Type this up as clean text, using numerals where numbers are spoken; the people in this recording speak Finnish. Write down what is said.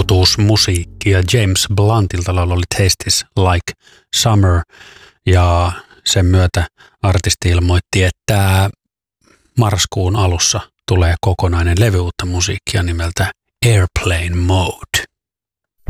uutuusmusiikkia. James Bluntilta laulu oli Tastes Like Summer ja sen myötä artisti ilmoitti, että marraskuun alussa tulee kokonainen levy uutta musiikkia nimeltä Airplane Mode.